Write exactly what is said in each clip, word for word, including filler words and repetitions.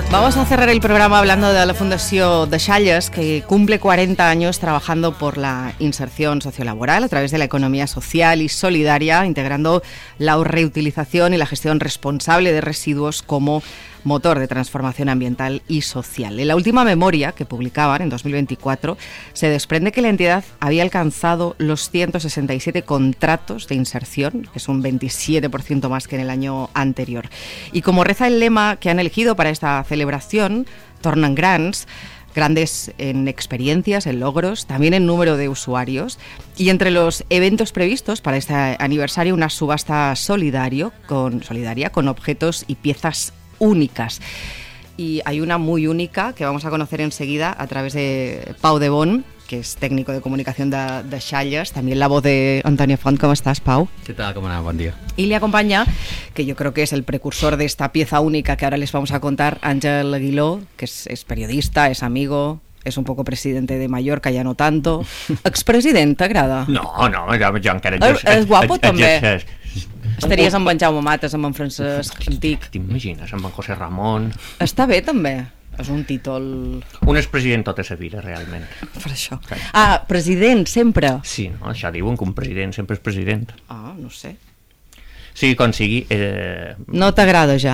Vamos a cerrar el programa hablando de la Fundación Deixalles, que cumple cuarenta años trabajando por la inserción sociolaboral a través de la economía social y solidaria, integrando la reutilización y la gestión responsable de residuos como motor de transformación ambiental y social. En la última memoria que publicaban en dos mil veinticuatro se desprende que la entidad había alcanzado los ciento sesenta y siete contratos de inserción, que es un veintisiete por ciento más que en el año anterior. Y como reza el lema que han elegido para esta celebración, tornen grans, grandes en experiencias, en logros, también en número de usuarios. Y entre los eventos previstos para este aniversario, una subasta solidario con, solidaria con objetos y piezas únicas. Y hay una muy única que vamos a conocer enseguida a través de Pau de Bon, que es técnico de comunicación de, de Deixalles, también la voz de Antonio Font. ¿Cómo estás, Pau? ¿Qué tal? ¿Cómo va? Buen día. Y le acompaña, que yo creo que es el precursor de esta pieza única que ahora les vamos a contar, Àngel Aguiló, que es, es periodista, es amigo, és un poco presidente de Mallorca, ja no tanto. Expresident, t'agrada? No, no, jo, jo encara... És, és guapo, també. Exerceix. Estaries amb en Jaume Mates, amb en Francesc Antic. T'imagines, amb en José Ramon... Està bé, també. És un títol... Un expresident tota sa vida, realment. Per això. Sí. Ah, president, sempre? Sí, no? Això diuen que un president sempre és president. Ah, no sé. Sí, com sigui... Eh... No t'agrada ja?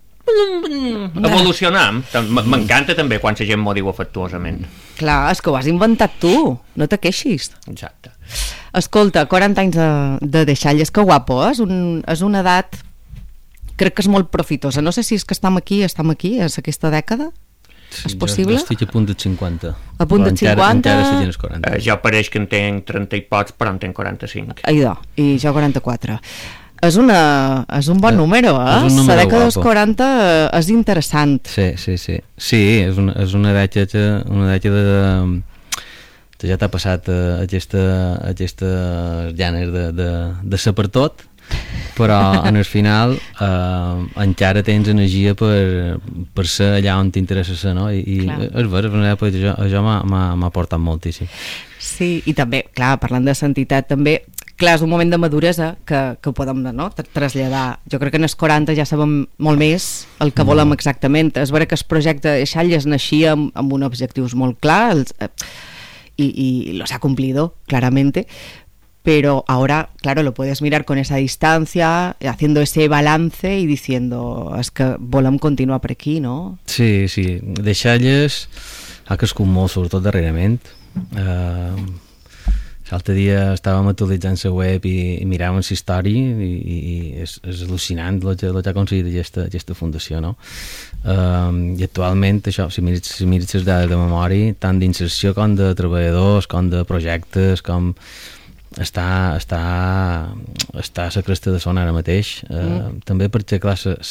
Evolucionam. M'encanta també quan la gent m'ho diu afectuosament. Clar, és que ho has inventat tu, no te queixis. Exacte. Escolta, quaranta anys de, de Deixalles, que guapo, eh? és, un, és una edat, crec que és molt profitosa. No sé si és que estem aquí, estem aquí, és aquesta dècada? Sí, és possible? Jo estic a punt de cinquanta. A punt de cinquanta? Encara, encara estic quaranta. Eh, jo pareix que en tenc trenta i pocs, però en tenc quaranta-cinc. Aidò, i jo quaranta-quatre. És, una, és un bon número, eh? És un número la dècada dels guapo. quaranta és interessant. Sí, sí, sí. Sí, és una, és una dècada, una dècada de... de ja t'ha passat uh, aquesta, aquestes ganes de, de, de ser per tot, però en el final uh, encara tens energia per, per ser allà on t'interessa ser, no? I, i és ver, això, això m'ha portat moltíssim. Sí, i també, clar, parlant de sanitat, també clar, és un moment de maduresa que, que podem, no, traslladar. Jo crec que en els quaranta ja sabem molt més el que volem exactament. És vera que el projecte de Deixalles naixia amb, amb uns objectius molt clars eh, y, y los ha cumplido claramente, pero ahora, claro, lo puedes mirar con esa distancia, haciendo ese balance y diciendo, es que volem continuar per aquí, no? Sí, sí. Deixalles ha crescut molt, sobretot darrerament. Eh... Uh... L'altre dia estàvem actualitzant la web i, i miràvem la història i, i és, és al·lucinant el que, el que ha aconseguit aquesta, aquesta fundació, no? Um, i actualment, això, si mires, si mires les dades de memòria, tant d'inserció com de treballadors, com de projectes, com... està, està, està a la cresta de son ara mateix. Uh, mm. També perquè, clar, la...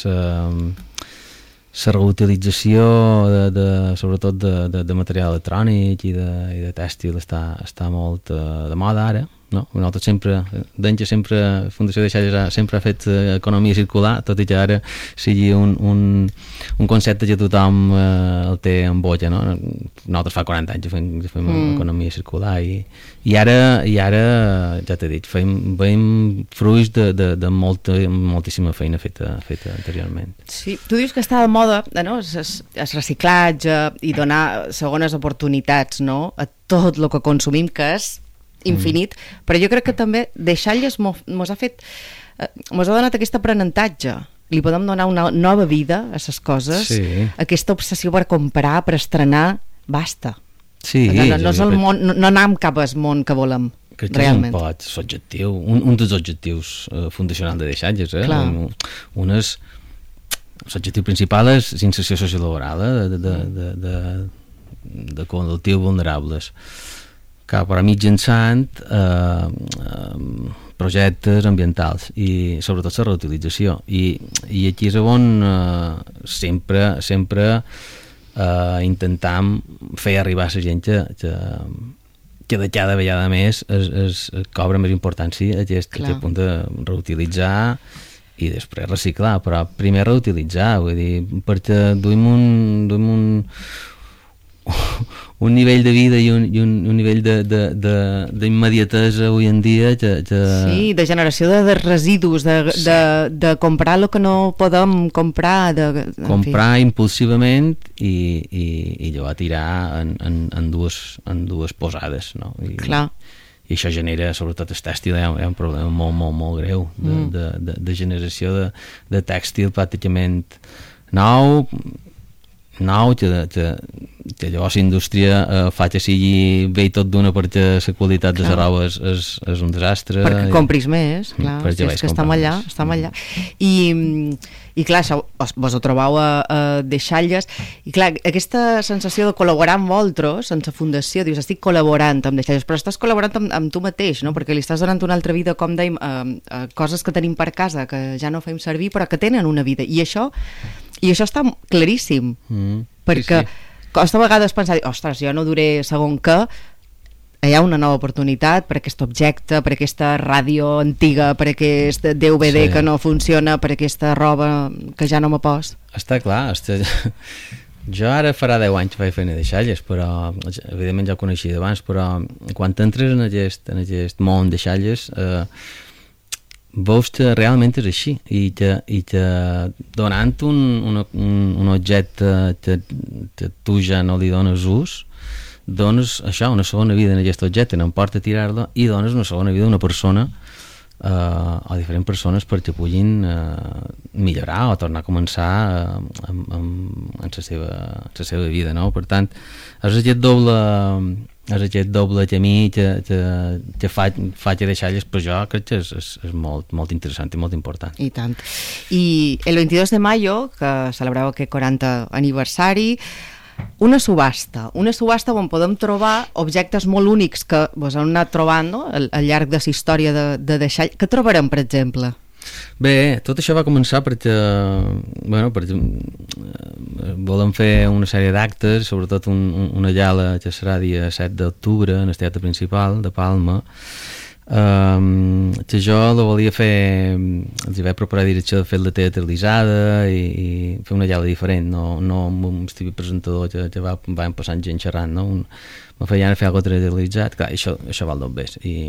la reutilització de, de, sobretot de, de, de material electrònic i de, i de tèxtil està, està molt uh, de moda ara, no? Nosaltres sempre, d'entre sempre, Fundació Deixalles ha, sempre ha fet uh, economia circular, tot i que ara sigui un, un, un concepte que tothom uh, el té en bolla, no? Nosaltres fa quaranta anys fem, fem mm. economia circular i, i, ara, i ara, ja t'he dit, fem, veiem fruits de, de, de molta, moltíssima feina feta, feta anteriorment. Sí, tu dius que està de moda, no? El reciclatge i donar segones oportunitats, no? A tot el que consumim, que és infinit, mm. però jo crec que també Deixalles mos ha fet, mos ha donat aquest aprenentatge. Li podem donar una nova vida a les coses, sí. Aquesta obsessió per comprar, per estrenar, basta. Sí, no, no, no, és el món, no, no anem cap al món que volem. Crec que realment. És un pot, l'objectiu, un, un dels objectius uh, fundacionals de Deixalles, eh? Un, un és, l'objectiu principal és l'inserció sociolaboral eh? de, de, de, de, de col·lectius vulnerables, que però mitjançant eh, eh, projectes ambientals i sobretot la reutilització i, i aquí és on eh, sempre sempre eh, intentam fer arribar a la gent que, que, que de cada vegada més es, es, es cobra més importància aquest, aquest punt de reutilitzar i després reciclar, però primer reutilitzar, vull dir, perquè duim un, duim un un nivell de vida i un, i un, un nivell d'immediatesa avui en dia que, que... Sí, de generació de, de residus, de, sí. de, de comprar el que no podem comprar, de, comprar fi. impulsivament i, i, i llavors tirar en, en, en, dues, en dues posades, no? I, Clar. I això genera, sobretot el tèxtil, hi ha, hi ha un problema molt, molt, molt greu de, mm. de, de, de generació de, de tèxtil pràcticament nou, nou que, que, que llavors la indústria eh, fa que sigui bé i tot d'una perquè la qualitat clar. de la roba és, és, és un desastre. Perquè compris més, clar, perquè és que estem allà, estem allà. I, i clar, això, vos ho trobau a, a Deixalles, i clar, aquesta sensació de col·laborar amb vosaltres, sense fundació, dius, estic col·laborant amb Deixalles, però estàs col·laborant amb, amb tu mateix, no? Perquè li estàs donant una altra vida, com dèiem, a, a coses que tenim per casa, que ja no fem servir, però que tenen una vida, i això i això està claríssim, mm, perquè sí, sí. costa a vegades pensar, ostres, jo no duré segon que, hi ha una nova oportunitat per aquest objecte, per aquesta ràdio antiga, per aquest D V D sí. que no funciona, per aquesta roba que ja no me pos. Està clar, està... jo ara farà deu anys que vaig fent Deixalles, però evidentment ja ho coneixia d'abans, però quan entres en aquest, en aquest món de Deixalles eh, veus que realment és així i que, i que donant un, un, un objecte que, que tu ja no li dones ús, dones això, una segona vida en aquest objecte, no importa tirar-lo, i dones una segona vida a una persona eh, a diferents persones perquè puguin eh, millorar o tornar a començar eh, amb, amb, en la seva, la seva vida, no? Per tant, és aquest doble és aquest doble camí que, que, que fa, fa que Deixalles, però jo crec que és, és, és molt, molt interessant i molt important. I tant. I el veintidós de mayo, que celebreu aquest quaranta aniversari, una subhasta, una subhasta on podem trobar objectes molt únics que vos heu anat trobant, no? al, al llarg de la història de, de Deixalles. Què trobarem, per exemple? Bé, tot això va començar perquè, bueno, perquè volem fer una sèrie d'actes, sobretot un, un, una gala que serà dia set d'octubre en el teatre principal de Palma, um, que jo la volia fer, els hi vaig preparar direcció de fer-la teatralitzada i, i fer una gala diferent, no, no amb un estil presentador que, que va, va passant gent xerrant, no? Un, me feia fer alguna cosa teatralitzat, clar, això, això val dos bé, i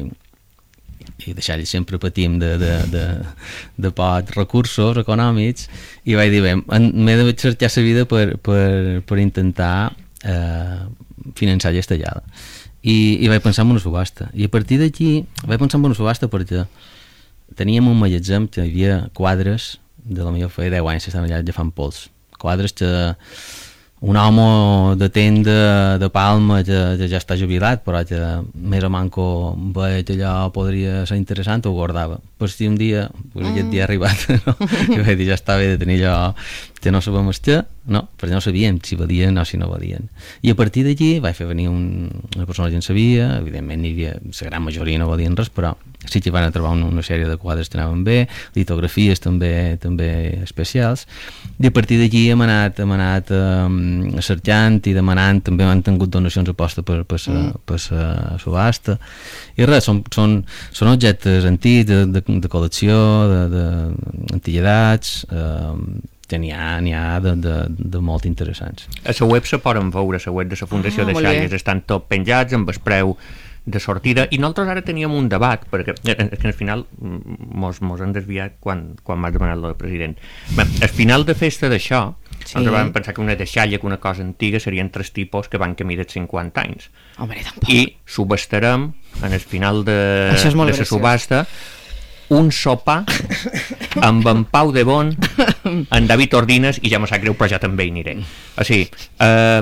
i Deixalles sempre patim de, de, de, de pocs recursos econòmics i vaig dir, bé, m'he de cercar la vida per, per, per intentar eh, finançar aquesta gala I, i vaig pensar en una subhasta i a partir d'aquí vaig pensar en una subhasta perquè teníem un magatzem que hi havia quadres de la meva feia deu anys que estaven allà agafant pols, quadres que un home de tenda de Palma que, que ja està jubilat però que més o manco veia que allò podria ser interessant ho guardava, però si un dia pues, mm. aquest dia ha arribat no? I vaig dir ja està bé de tenir allò que no sabem què no, perquè no sabíem si valien o si no valien i a partir d'allí vaig fer venir un, una persona que en sabia, evidentment hi havia la gran majoria no valien res però sí que van a trobar una, una sèrie de quadres que anaven bé, litografies també també especials i a partir d'allí hem anat, hem anat um, cercant i demanant, també han tingut donacions a posta per, per, mm. per, per subhasta i res, són, són, són objectes antics de, de, de col·lecció de, de antiguitats um, que n'hi ha, n'hi ha de, de, de molt interessants. A la web se poden veure, a la web de la Fundació ah, de Deixalles estan tot penjats amb el preu de sortida i nosaltres ara teníem un debat perquè que al final mos, mos han desviat quan, quan m'has demanat el president. Bé, al final de festa d'això sí. nosaltres vam pensar que una deixalla, que una cosa antiga serien tres tipus que van camí de cinquanta anys. Home, i subhastarem en el final de, de la subhasta un sopar amb en Pau de Bon, en David Ordines i ja me sap greu però ja també hi aniré. O sigui, eh,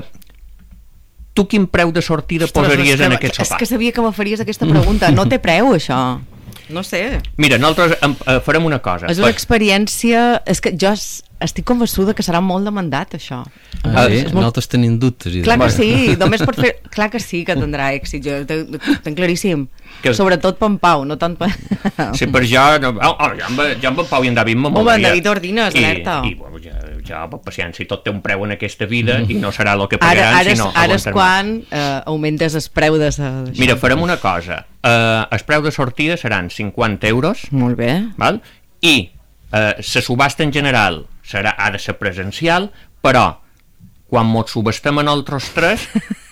tu quin preu de sortida Ostres, posaries que, en aquest sopar? És que sabia que me faries aquesta pregunta. No té preu, això? No sé. Mira, nosaltres eh, farem una cosa. És una experiència... És que jo estic convençuda que serà molt demandat, això. Ah, sí? Molt... Nosaltres tenim dubtes. Clar que sí, només per fer... Clar que sí que tindrà èxit, jo tenc claríssim. Que... Sobretot per en Pau, no tant per... Sí, per jo... No, oh, oh, jo, amb, jo amb en Pau i en David m'amoria. Home, en David Ordines, alerta. I, i bueno, ja, ja, per paciència, tot té un preu en aquesta vida mm. i no serà el que pagaran, ara, ara sinó... És, ara és quan eh, augmentes el preu de... Sa... Mira, farem una cosa. Uh, el preu de sortida seran cinquanta euros. Molt bé. Val? I la uh, subhasta en general serà, ha de ser presencial, però quan mos subestem en altres tres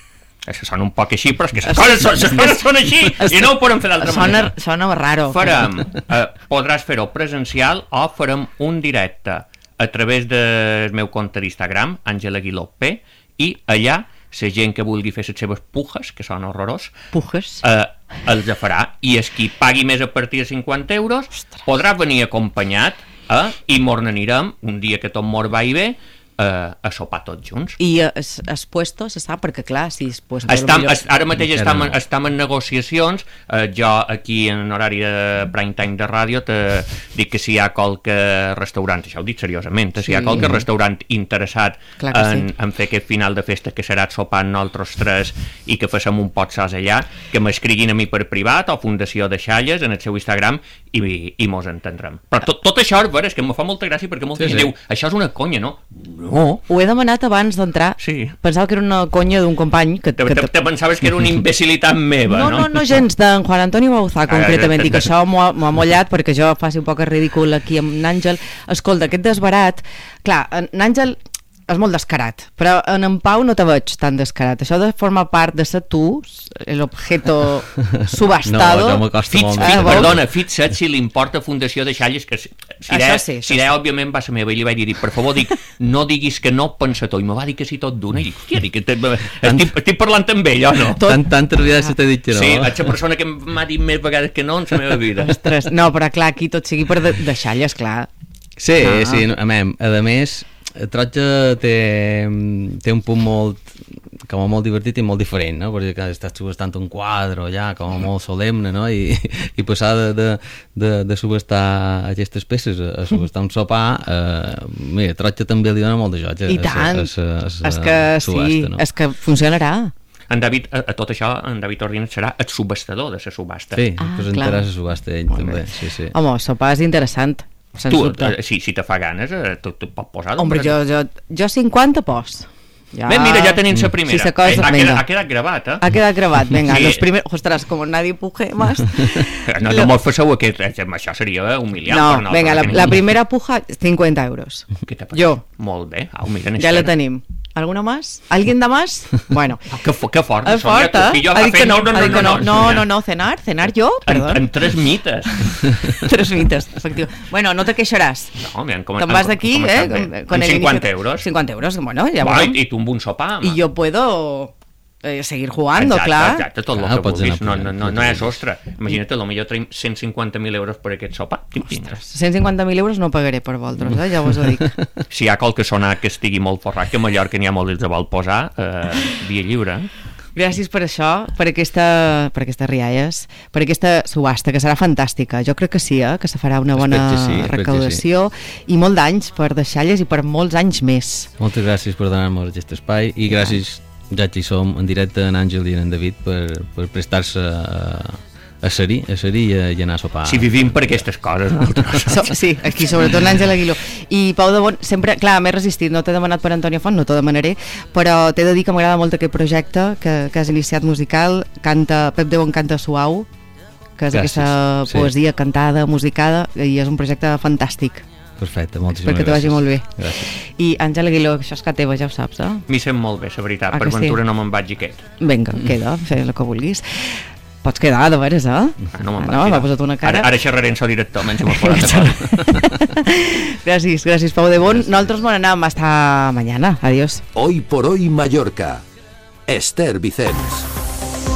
això sona un poc així, però és que les coses són, les coses són així i no ho podem fer d'altra sona, manera. Sona raro. Farem, eh, podràs fer-ho presencial o farem un directe a través del meu compte d'Instagram, Àngel Aguiló P, i allà la gent que vulgui fer les seves pujes, que són horrorós, pujes, eh, els farà, i el qui pagui més a partir de cinquanta euros Ostres. podrà venir acompanyat eh, i mos n'anirem un dia que tot mos va i bé Uh, a sopar tots junts. I es, es puesto, se sap, perquè clar, si es puesto... Estam, es, ara mateix estem, en, estem en negociacions, uh, jo aquí en horari de prime time de ràdio te dic que si hi ha qualque restaurant, això ho dic seriosament, sí. si hi ha qualque restaurant interessat en, sí. en fer aquest final de festa que serà sopant nosaltres tres i que facem un pot sos allà, que m'escriguin a mi per privat o Fundació de Xalles en el seu Instagram i, i mos entendrem. Però tot, tot això, és, és que em fa molta gràcia perquè molta sí, gent sí. diu, això és una conya, no? No. Ho he demanat abans d'entrar. Sí. Pensava que era una conya d'un company. Que, te, que te, te pensaves que era una imbecilitat meva, no? No, no, no gens, d'en Juan Antonio Bauzá, concretament, i que això m'ho ha mollat perquè jo faci un poc ridícul aquí amb n'Àngel. Escolta, aquest desbarat, clar, n'Àngel és molt descarat, però en en Pau no te veig tan descarat. Això de formar part de ser tu, l'objeto subastado... No, no m'acosta molt. Fit, perdona, fixa't si li importa Fundació de Xalles, que si idea, sí, si idea, òbviament, va ser meva, i li vaig dir, per favor, dic, no diguis que no pensa tu, i me va dir que sí tot d'una, i dic, hòstia, dic, estic, estic parlant amb ell, o no? Tant, tantes vegades se t'ha dit que no. Sí, és la persona que m'ha dit més vegades que no en la meva vida. Ostres, no, però clar, aquí tot sigui per de, de Xalles, clar. Sí, ah. sí, a més, Trotxa té, té un punt molt, com a molt divertit i molt diferent, no? Perquè estàs subestant un quadre allà, com a molt solemne, no? I, i passar de, de, de, de subestar aquestes peces a subestar un sopar, eh, mira, Trotxa també li dona molt de joc. I tant, a, a, a, a és que subhasta, sí, no? És que funcionarà. En David, a, a tot això, en David Ordines serà el subhastador de la subhasta. Sí, ah, presentarà la subhasta ell molt també, sí, sí. Home, sopar és interessant. Tu, eh, si, si te fa ganes, eh, tu, tu pots posar... Home, jo, jo, jo cinquanta pos. Ja... Ben, mira, ja tenim la primera. Si cosa, eh, ha, quedat, ha quedat gravat, eh? Ha quedat gravat, vinga. Sí. Los primeros... Ostres, com nadie puje más. No, no mos faceu aquest... Això seria humiliant. No, no vinga, la, la primera puja, cincuenta euros. Què t'ha passat? Jo. Molt bé. Au, mira, ja la tenim. ¿Alguna más? ¿Alguien da más? Bueno. Qué, qué fort. Es fort, eh? Ha dit que no, no, no, no, no, no, no, cenar, cenar yo, perdón. En, en tres mites. Tres mites, efectivo. Bueno, no te queixaràs. No, mira, com, Te'n vas d'aquí, eh? Con, con cincuenta euros. cincuenta euros, bueno, ya bueno. bueno. Y, y tú un buen sopar. Y yo puedo... Eh, seguir jugando, exacte, clar. Exacte, tot el ah, que vulguis. No, no, no, no és ostra. Imagina't, potser traiem cent cinquanta mil euros per aquest sopar. cent cinquanta mil euros no pagaré per vosaltres, eh? Ja vos ho dic. Si hi ha qualque sonat que estigui molt forrat, que a Mallorca n'hi ha molt de vol posar, eh, via lliure. Gràcies per això, per aquesta, per aquestes rialles, per aquesta subhasta, que serà fantàstica. Jo crec que sí, eh? Que se farà una bona sí, recaudació sí. I molt d'anys per deixar-les i per molts anys més. Moltes gràcies per donar-nos aquest espai i gràcies, ja que hi som en directe en Àngel i en David, per, per prestar-se a, a ser-hi a ser i, a, i anar a sopar. Si vivim per aquestes coses. So, sí, aquí sobretot l'Àngel Aguiló. I Pau de Bon, sempre, clar, m'he resistit, no t'he demanat per Antònia Font, no t'ho demanaré, però t'he de dir que m'agrada molt aquest projecte que, que has iniciat musical, canta, Pep de Bon canta suau, que és gràcies, aquesta poesia sí. Cantada, musicada, i és un projecte fantàstic. Perfecte, moltíssimes gràcies. Perquè te vagi molt bé. Gràcies. I Àngel Aguiló, això és que teva, ja ho saps, eh? M'hi sent molt bé, la veritat, ah, per ventura sí? No me'n vaig aquest. Vinga, queda, fes el que vulguis. Pots quedar, de veres, eh? Ah, no me'n vaig ah, no, m'ha posat una cara. Ara, ara xerraré en so director, menys m'ho posat de fora. Gràcies, gràcies, Pau de Bon. Nosaltres bon anem, hasta mañana. Adiós. Hoy por hoy Mallorca. Esther Vicens.